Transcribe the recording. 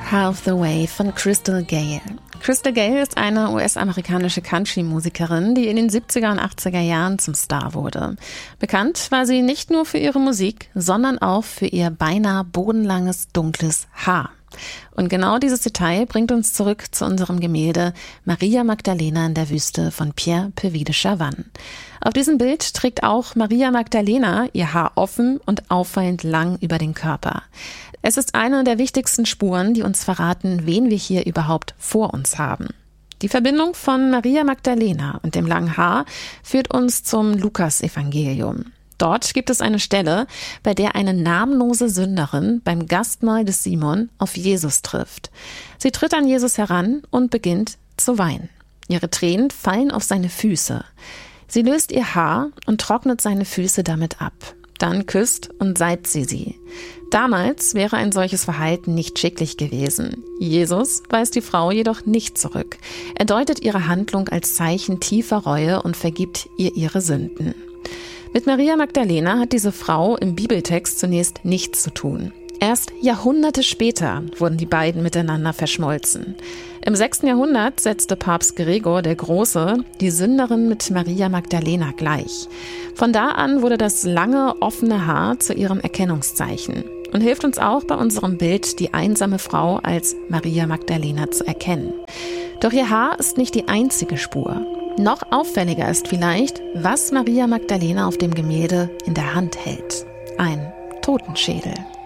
Half the Way von Crystal Gayle. Crystal Gayle ist eine US-amerikanische Country-Musikerin, die in den 70er und 80er Jahren zum Star wurde. Bekannt war sie nicht nur für ihre Musik, sondern auch für ihr beinahe bodenlanges, dunkles Haar. Und genau dieses Detail bringt uns zurück zu unserem Gemälde Maria Magdalena in der Wüste von Pierre Puvis de Chavannes. Auf diesem Bild trägt auch Maria Magdalena ihr Haar offen und auffallend lang über den Körper. Es ist eine der wichtigsten Spuren, die uns verraten, wen wir hier überhaupt vor uns haben. Die Verbindung von Maria Magdalena und dem langen Haar führt uns zum Lukas-Evangelium. Dort gibt es eine Stelle, bei der eine namenlose Sünderin beim Gastmahl des Simon auf Jesus trifft. Sie tritt an Jesus heran und beginnt zu weinen. Ihre Tränen fallen auf seine Füße. Sie löst ihr Haar und trocknet seine Füße damit ab. Dann küsst und salbt sie. Damals wäre ein solches Verhalten nicht schicklich gewesen. Jesus weist die Frau jedoch nicht zurück. Er deutet ihre Handlung als Zeichen tiefer Reue und vergibt ihr ihre Sünden. Mit Maria Magdalena hat diese Frau im Bibeltext zunächst nichts zu tun. Erst Jahrhunderte später wurden die beiden miteinander verschmolzen. Im 6. Jahrhundert setzte Papst Gregor der Große die Sünderin mit Maria Magdalena gleich. Von da an wurde das lange, offene Haar zu ihrem Erkennungszeichen und hilft uns auch bei unserem Bild, die einsame Frau als Maria Magdalena zu erkennen. Doch ihr Haar ist nicht die einzige Spur. Noch auffälliger ist vielleicht, was Maria Magdalena auf dem Gemälde in der Hand hält. Ein Totenschädel.